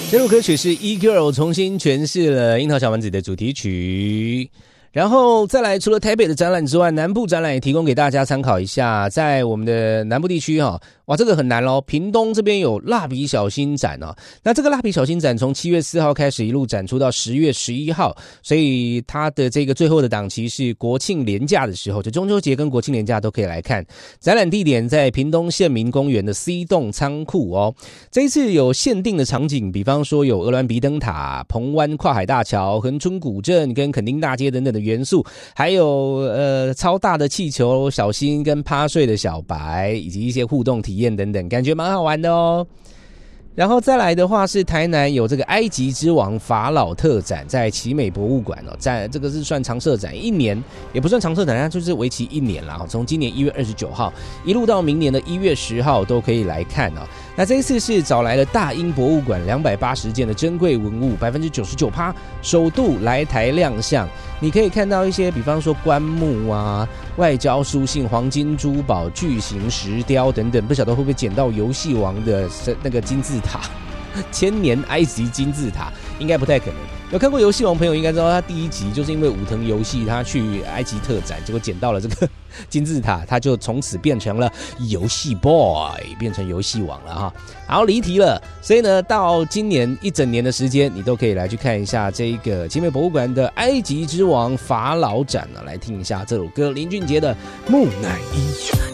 这首歌曲是 E-Girl 重新诠释了樱桃小丸子的主题曲。然后再来，除了台北的展览之外，南部展览也提供给大家参考一下。在我们的南部地区哇，这个很难咯。屏东这边有蜡笔小新展那这个蜡笔小新展从7月4号开始一路展出到10月11号，所以它的这个最后的档期是国庆连假的时候，就中秋节跟国庆连假都可以来看。展览地点在屏东县民公园的 C 栋仓库这一次有限定的场景，比方说有鹅銮鼻灯塔、澎湾跨海大桥、恒春古镇跟垦丁大街等等的元素，还有超大的气球小新跟趴睡的小白，以及一些互动体验等等，感觉蛮好玩的哦。然后再来的话是台南有这个埃及之王法老特展，在奇美博物馆在这个是算常设展，1年也不算常设展，它就是为期1年啦，从今年1月29号一路到明年的1月10号都可以来看那这一次是找来了大英博物馆280件的珍贵文物，99%首度来台亮相。你可以看到一些比方说棺木啊、外交书信、黄金珠宝、巨型石雕等等，不晓得会不会捡到游戏王的那个金字塔，千年埃及金字塔应该不太可能。有看过游戏王朋友应该知道，他第1集就是因为武藤游戏他去埃及特展，结果捡到了这个金字塔，他就从此变成了游戏 boy， 变成游戏王了哈。好，离题了，所以呢，到今年1整年的时间，你都可以来去看一下这个奇美博物馆的埃及之王法老展来听一下这首歌林俊杰的《木乃伊》。